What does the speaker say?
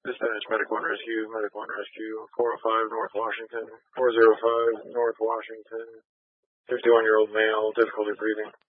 Dispatch, Medic 1 Rescue, 405 North Washington, 405 North Washington, 51-year-old male, difficulty breathing.